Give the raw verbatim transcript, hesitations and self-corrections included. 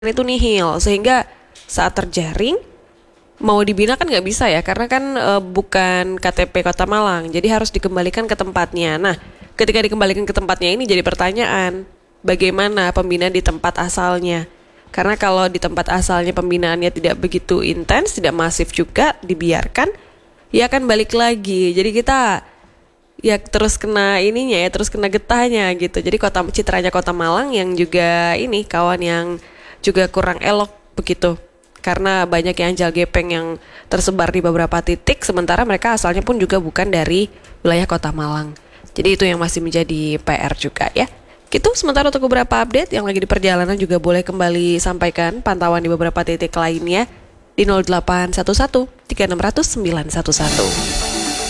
itu nihil, sehingga saat terjaring mau dibina kan nggak bisa ya, karena kan e, bukan K T P Kota Malang, jadi harus dikembalikan ke tempatnya. Nah, ketika dikembalikan ke tempatnya ini jadi pertanyaan, bagaimana pembinaan di tempat asalnya? Karena kalau di tempat asalnya pembinaannya tidak begitu intens, tidak masif juga, dibiarkan, ya akan balik lagi. Jadi kita ya terus kena ininya ya, terus kena getahnya gitu. Jadi kota citranya Kota Malang yang juga ini kawan yang juga kurang elok begitu. Karena banyak yang jal gepeng yang tersebar di beberapa titik, sementara mereka asalnya pun juga bukan dari wilayah Kota Malang. Jadi itu yang masih menjadi P R juga ya. Gitu, sementara untuk beberapa update yang lagi di perjalanan juga boleh kembali sampaikan pantauan di beberapa titik lainnya di nol delapan satu satu tiga enam nol nol sembilan satu satu.